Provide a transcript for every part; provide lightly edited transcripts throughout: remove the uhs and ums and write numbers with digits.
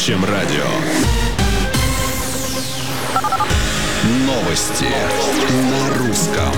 Чем радио. Новости на русском.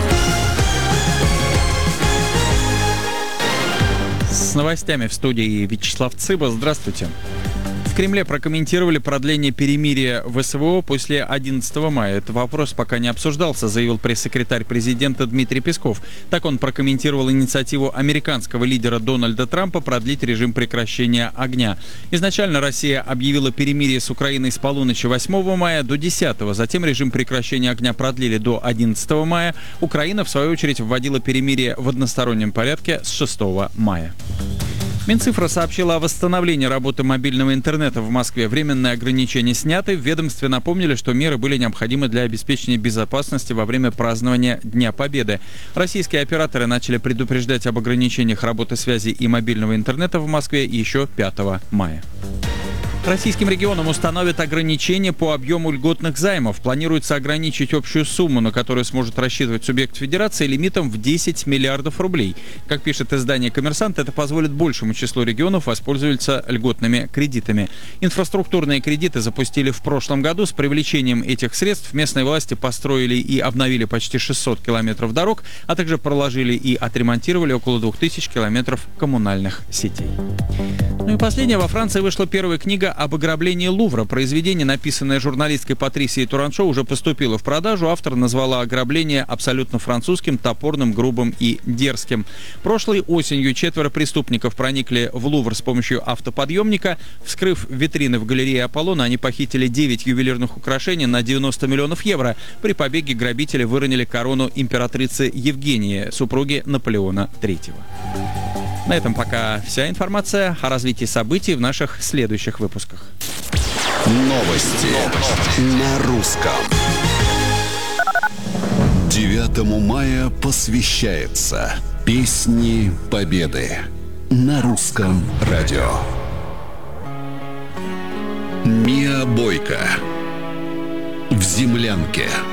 С новостями в студии Вячеслав Цыба. Здравствуйте. В Кремле прокомментировали продление перемирия в СВО после 11 мая. Этот вопрос пока не обсуждался, заявил пресс-секретарь президента Дмитрий Песков. Так он прокомментировал инициативу американского лидера Дональда Трампа продлить режим прекращения огня. Изначально Россия объявила перемирие с Украиной с полуночи 8 мая до 10. Затем режим прекращения огня продлили до 11 мая. Украина, в свою очередь, вводила перемирие в одностороннем порядке с 6 мая. Минцифра сообщила о восстановлении работы мобильного интернета в Москве. Временные ограничения сняты. В ведомстве напомнили, что меры были необходимы для обеспечения безопасности во время празднования Дня Победы. Российские операторы начали предупреждать об ограничениях работы связи и мобильного интернета в Москве еще 5 мая. Российским регионам установят ограничения по объему льготных займов. Планируется ограничить общую сумму, на которую сможет рассчитывать субъект федерации, лимитом в 10 миллиардов рублей. Как пишет издание «Коммерсант», это позволит большему числу регионов воспользоваться льготными кредитами. Инфраструктурные кредиты запустили в прошлом году. С привлечением этих средств местные власти построили и обновили почти 600 километров дорог, а также проложили и отремонтировали около 2000 километров коммунальных сетей. Ну и последнее. Во Франции вышла первая книга об ограблении Лувра. Произведение, написанное журналисткой Патрисией Тураншо, уже поступило в продажу. Автор назвала ограбление абсолютно французским, топорным, грубым и дерзким. Прошлой осенью 4 преступников проникли в Лувр с помощью автоподъемника. Вскрыв витрины в галерее Аполлона, они похитили 9 ювелирных украшений на 90 миллионов евро. При побеге грабители выронили корону императрицы Евгении, супруги Наполеона III. На этом пока вся информация. О развитии событий в наших следующих выпусках. Новости на русском. 9 мая посвящается Песни Победы на русском радио. Миа Бойко в землянке.